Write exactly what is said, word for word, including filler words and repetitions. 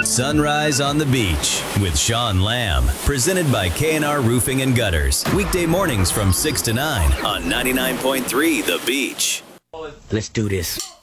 Sunrise on the Beach with Sean Lamb, presented by K and R Roofing and Gutters. Weekday mornings from six to nine on ninety-nine point three The Beach. Let's do this.